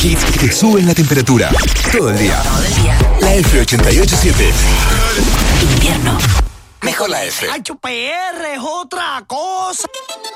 Hits que suben la temperatura todo el día. La F88.7. Invierno. Mejor la F. HPR es otra cosa.